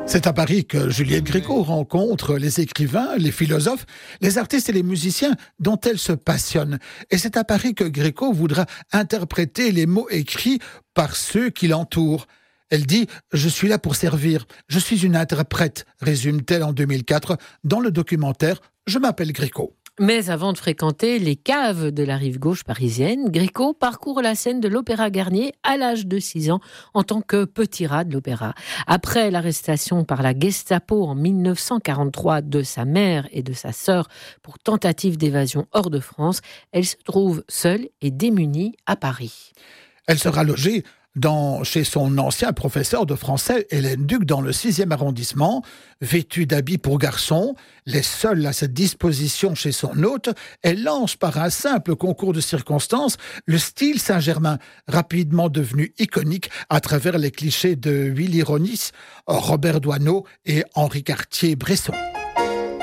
C'est à Paris que Juliette Gréco rencontre les écrivains, les philosophes, les artistes et les musiciens dont elle se passionne. Et c'est à Paris que Gréco voudra interpréter les mots écrits par ceux qui l'entourent. Elle dit « Je suis là pour servir, je suis une interprète », résume-t-elle en 2004 dans le documentaire « Je m'appelle Gréco ». Mais avant de fréquenter les caves de la rive gauche parisienne, Gréco parcourt la scène de l'Opéra Garnier à l'âge de 6 ans en tant que petit rat de l'opéra. Après l'arrestation par la Gestapo en 1943 de sa mère et de sa sœur pour tentative d'évasion hors de France, elle se trouve seule et démunie à Paris. Elle sera logée chez son ancien professeur de français, Hélène Duc, dans le 6e arrondissement. Vêtue d'habits pour garçon, les seuls à cette disposition chez son hôte, elle lance par un simple concours de circonstances le style Saint-Germain, rapidement devenu iconique à travers les clichés de Willy Ronis, Robert Doisneau et Henri Cartier-Bresson.